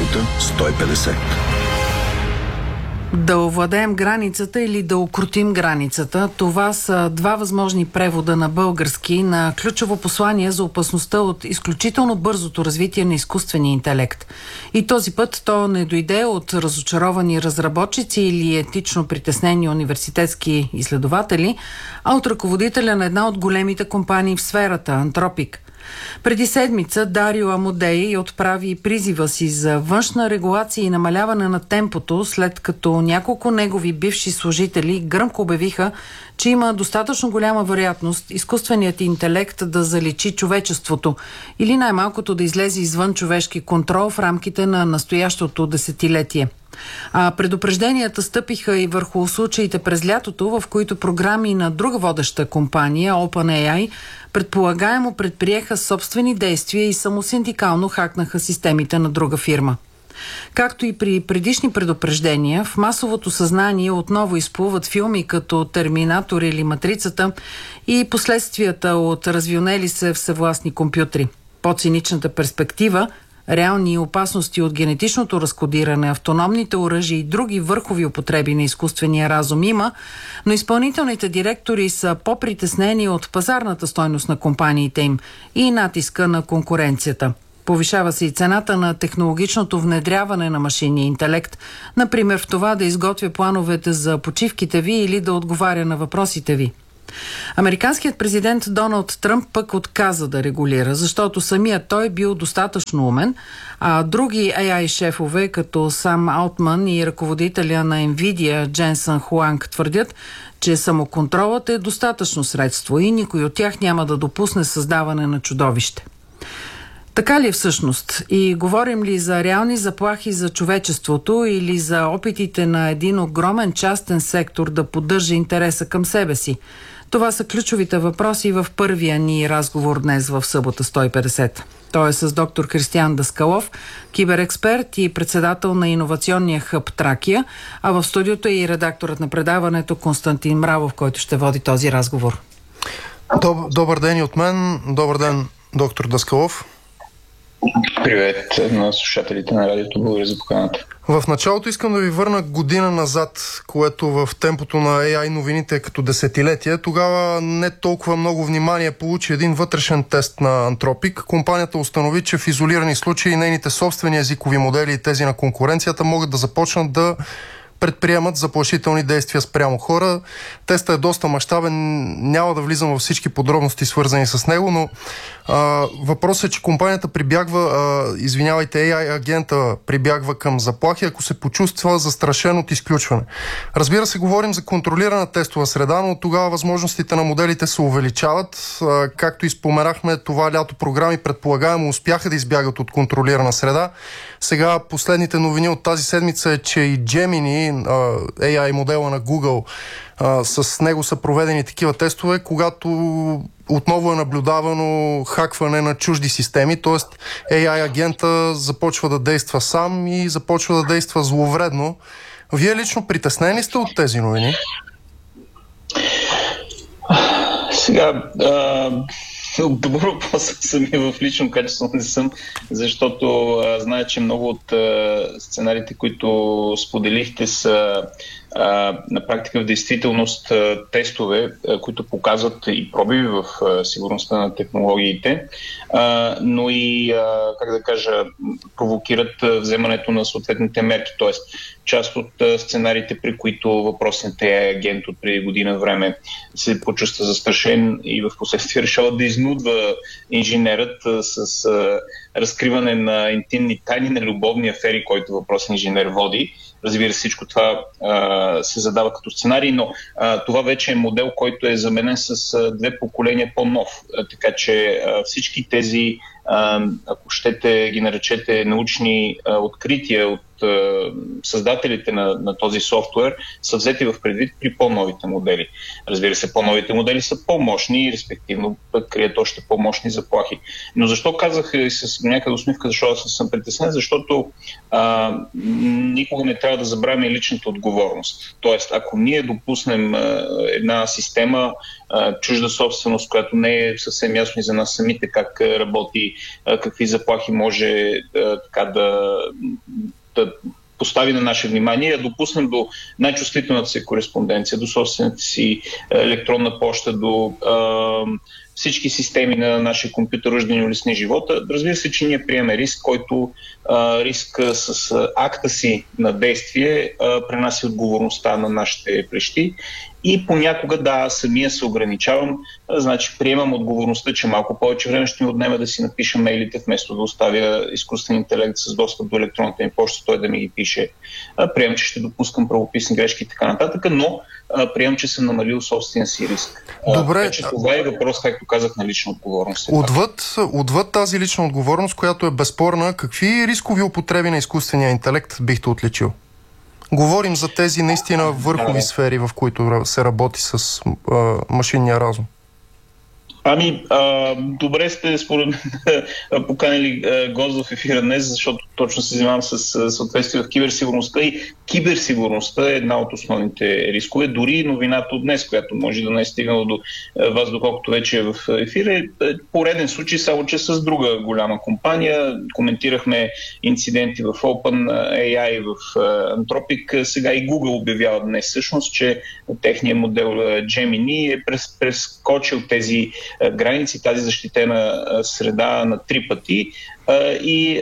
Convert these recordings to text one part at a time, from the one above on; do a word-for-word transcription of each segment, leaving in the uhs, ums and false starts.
Събота сто и петдесет. Да овладеем границата или да укротим границата. Това са два възможни превода на български на ключово послание за опасността от изключително бързото развитие на изкуствения интелект. И този път то не дойде от разочаровани разработчици или етично притеснени университетски изследователи, а от ръководителя на една от големите компании в сферата – Антропик. Преди седмица Дарио Амодей отправи призива си за външна регулация и намаляване на темпото, след като няколко негови бивши служители гръмко обявиха, че има достатъчно голяма вероятност изкуственият интелект да заличи човечеството или най-малкото да излезе извън човешки контрол в рамките на настоящото десетилетие. А предупрежденията стъпиха и върху случаите през лятото, в които програми на друга водеща компания, OpenAI, предполагаемо предприеха собствени действия и самосиндикално хакнаха системите на друга фирма. Както и при предишни предупреждения, в масовото съзнание отново изплуват филми като Терминатор или Матрицата и последствията от развилнели се всевластни компютри. По-циничната перспектива, реални опасности от генетичното разкодиране, автономните оръжия и други върхови употреби на изкуствения разум има, но изпълнителните директори са по-притеснени от пазарната стойност на компаниите им и натиска на конкуренцията. Повишава се и цената на технологичното внедряване на машинния интелект, например в това да изготвя плановете за почивките ви или да отговаря на въпросите ви. Американският президент Доналд Тръмп пък отказа да регулира, защото самият той бил достатъчно умен, а други ей ай шефове, като Сам Алтман и ръководителя на Nvidia Дженсън Хуанг, твърдят, че самоконтролът е достатъчно средство и никой от тях няма да допусне създаване на чудовище. Така ли е всъщност? И говорим ли за реални заплахи за човечеството или за опитите на един огромен частен сектор да поддържа интереса към себе си? Това са ключовите въпроси в първия ни разговор днес в Събота сто и петдесет. Той е с доктор Християн Даскалов, киберексперт и председател на иновационния хъб Тракия, а в студиото е и редакторът на предаването Константин Мравов, който ще води този разговор. Доб- добър ден и от мен. Добър ден, доктор Даскалов. Привет на слушателите на радиото. Благодаря за поканата. В началото искам да ви върна година назад, което в темпото на ей ай новините е като десетилетие. Тогава не толкова много внимание получи един вътрешен тест на Антропик. Компанията установи, че в изолирани случаи нейните собствени езикови модели и тези на конкуренцията могат да започнат да предприемат заплашителни действия спрямо хора. Тестът е доста мащабен, няма да влизам във всички подробности, свързани с него, но а, въпросът е, че компанията прибягва, а, извинявайте, ей ай агента прибягва към заплахи, ако се почувства застрашен от изключване. Разбира се, говорим за контролирана тестова среда, но тогава възможностите на моделите се увеличават. А, както и споменахме, това лято програми предполагаемо успяха да избягат от контролирана среда. Сега последните новини от тази седмица е, че и Gemini, ей ай модела на Google, с него са проведени такива тестове, когато отново е наблюдавано хакване на чужди системи, т.е. ей ай агента започва да действа сам и започва да действа зловредно. Вие лично притеснени сте от тези новини? Сега... А... Добър въпрос, самия в лично качество не съм, защото а, знае, че много от а, сценариите, които споделихте, са а, на практика в действителност а, тестове, а, които показват и пробиви в а, сигурността на технологиите, а, но и, а, как да кажа, провокират а, вземането на съответните мерки. Тоест, част от а, сценариите, при които въпросният ей ай агент от преди година време се почувства застрашен и в последствие решава да изнудва инженерът а, с а, разкриване на интимни тайни на любовни афери, който въпросният инженер води. Разбира се, всичко това а, се задава като сценарий, но а, това вече е модел, който е заменен с а, две поколения по-нов. А, така че а, всички тези, а, ако щете ги наречете научни а, открития от а, създателите на, на този софтуер, са взети в предвид при по-новите модели. Разбира се, по-новите модели са по-мощни и респективно пък крият още по-мощни заплахи. Но защо казах и с някаква усмивка, защо аз съм притеснен? Защото а, никога не трябва да забравяме личната отговорност. Тоест, ако ние допуснем а, една система, а, чужда собственост, която не е съвсем ясно и за нас самите как работи, а, какви заплахи може а, така да, да постави на наше внимание, да допуснем до най-чувствителната си кореспонденция, до собствената си електронна поща, до е, всички системи на нашия компютър, ръждани улесни живота. Разбира се, че ние приемаме риск, който а, риск с а, акта си на действие а, пренася отговорността на нашите плещи. И понякога, да, самия се ограничавам, а, значи приемам отговорността, че малко повече време ще ми отнеме да си напиша мейлите, вместо да оставя изкуствен интелект с достъп до електронната ми поща, той да ми ги пише. А, приемам, че ще допускам правописни грешки и така нататък, но а, приемам, че съм намалил собствения си риск. Добре. А, че това е въпрос, както казах, на лична отговорност. Отвъд, отвъд тази лична отговорност, която е безспорна, какви рискови употреби на изкуствения интелект бихте отличил? Говорим за тези наистина върхови да, сфери, в които се работи с а, машинния разум. Ами, а, добре сте според мен поканили гост в ефира днес, защото точно се занимавам с съответствие в киберсигурността и киберсигурността е една от основните рискове. Дори новината от днес, която може да не е стигнала до вас, доколкото вече е в ефира, е пореден случай, само че с друга голяма компания. Коментирахме инциденти в OpenAI, в Anthropic. Сега и Google обявява днес всъщност, че техният модел Gemini е прескочил тези граници, тази защитена среда на три пъти и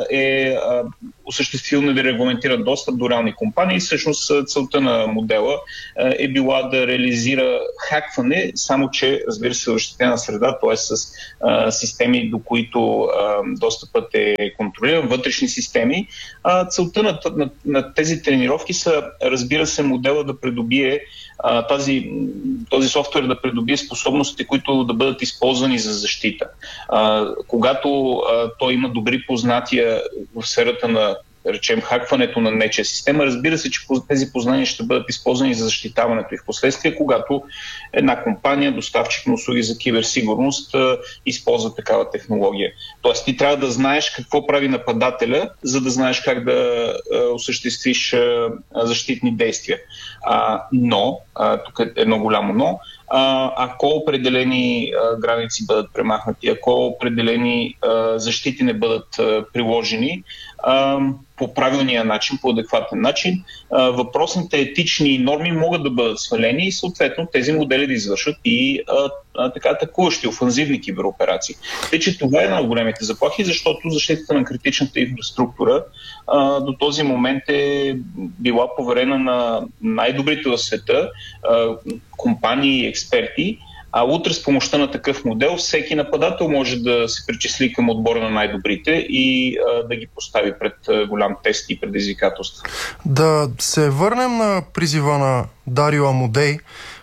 е осъществил нерегламентиран достъп до реални компании. Всъщност целта на модела е била да реализира хакване, само че, разбира се, защитена среда, т.е. с системи, до които достъпът е контролиран, вътрешни системи. Целта на, на, на тези тренировки са, разбира се, модела да придобие Тази, този софтуер да придобие способности, които да бъдат използвани за защита. А, когато а, той има добри познатия в сферата на, да речем, хакването на нечия система, разбира се, че тези познания ще бъдат използвани за защитаването и в последствие, когато една компания, доставчик на услуги за киберсигурност, а, използва такава технология. Тоест, ти трябва да знаеш какво прави нападателя, за да знаеш как да а, осъществиш а, защитни действия. А, но, а, тук е едно голямо но, а, ако определени а, граници бъдат премахнати, ако определени а, защити не бъдат а, приложени а, по правилния начин, по адекватен начин, а, въпросните етични норми могат да бъдат свалени и съответно тези модели да извършат и а, а, така атакуващи, офанзивни кибероперации. Тъй, че това е една от големите заплахи, защото защитата на критичната инфраструктура а, до този момент е била поверена на най-добрите в света а, компании и експерти, а утре с помощта на такъв модел всеки нападател може да се причисли към отбора на най-добрите и а, да ги постави пред а, голям тест и предизвикателство. Да се върнем на призива на Дарио Амодей.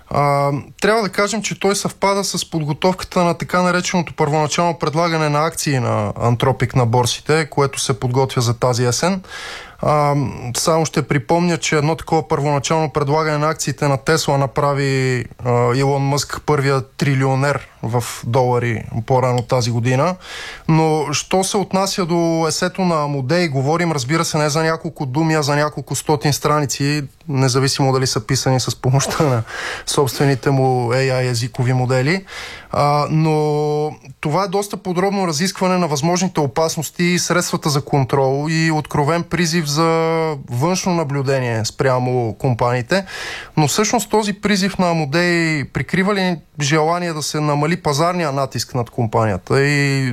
А, трябва да кажем, че той съвпада с подготовката на така нареченото първоначално предлагане на акции на Anthropic на борсите, което се подготвя за тази есен. А, само ще припомня, че едно такова първоначално предлагане на акциите на Тесла направи а, Илон Мъск първия трилионер в долари по-рано тази година. Но що се отнася до есето на Амодей, говорим, разбира се, не за няколко думи, а за няколко стотин страници, независимо дали са писани с помощта на собствените му ей ай езикови модели. А, но това е доста подробно разискване на възможните опасности и средствата за контрол и откровен призив за външно наблюдение спрямо компаниите. Но всъщност този призив на Амодей прикрива ли желание да се намали пазарния натиск над компанията и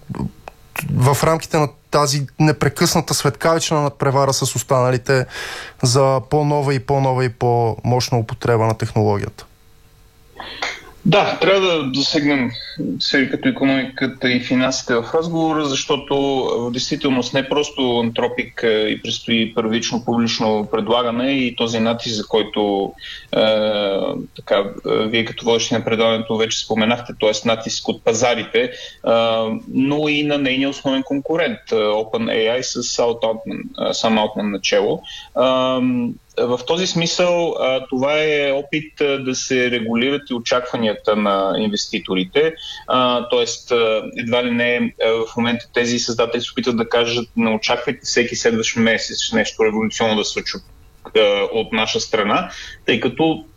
в рамките на тази непрекъсната светкавична надпревара с останалите за по-нова и по-нова и по-мощна употреба на технологията? Да, трябва да засегнем сфери като икономиката и финансите в разговора, защото в действителност не просто Anthropic и предстои първично публично предлагане и този натиск, за който е, така, вие като водещи на предлагането вече споменахте, т.е. натиск от пазарите, е, но и на нейния основен конкурент OpenAI с Sam Altman начело. Е, В този смисъл това е опит да се регулират и очакванията на инвеститорите. Тоест, едва ли не в момента тези създатели се опитват да кажат: не очаквайте всеки следващ месец нещо революционно да се случва от наша страна, тъй като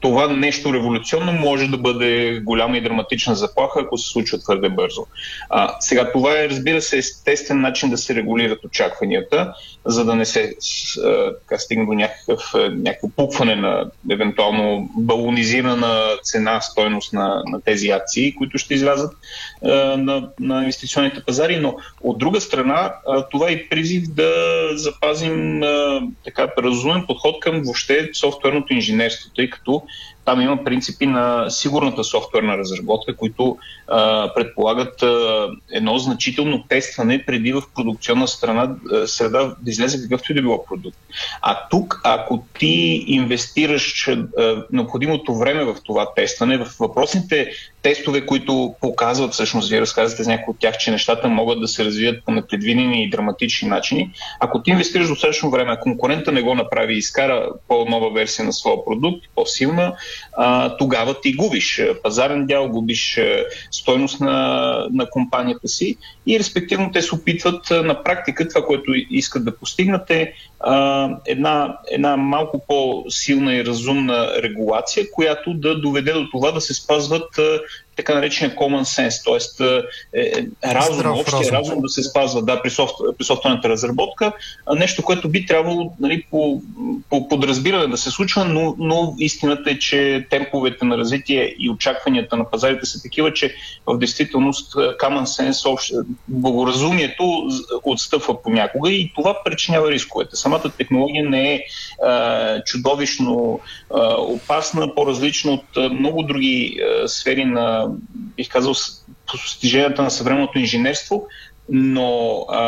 това нещо революционно може да бъде голяма и драматична заплаха, ако се случва твърде бързо. А, сега това е, разбира се, естествен начин да се регулират очакванията, за да не се а, стигне до някакъв, някакво пукване на евентуално балонизирана цена, стойност на, на тези акции, които ще излязат а, на, на инвестиционните пазари, но от друга страна а, това е призив да запазим а, така разумен подход към въобще софтуерното инженерство, тъй като там има принципи на сигурната софтуерна разработка, които а, предполагат а, едно значително тестване преди в продукционна страна, а, среда да излезе какъвто и да било продукт. А тук, ако ти инвестираш а, необходимото време в това тестване, в въпросните тестове, които показват, всъщност вие разказвате за някои от тях, че нещата могат да се развият по непредвидени и драматични начини, ако ти инвестираш достатъчно време, а конкурента не го направи и изкара по-нова версия на своя продукт, по-силна, а, тогава ти губиш пазарен дял, губиш стойност на, на компанията си и респективно те се опитват на практика това, което искат да постигнат е а, една, една малко по-силна и разумна регулация, която да доведе до това да се спазват а, така наречения common sense, т.е. Е, разум, общия разум. разум да се спазва да, при, софт, при софтуерната разработка, нещо, което би трябвало нали, по, по подразбиране да се случва, но, но истината е, че темповете на развитие и очакванията на пазарите са такива, че в действителност common sense, общ, благоразумието отстъпва понякога и това причинява рисковете. Самата технология не е а, чудовищно а, опасна, по-различна от много други а, сфери на бих казал, постиженията на съвременното инженерство, но а,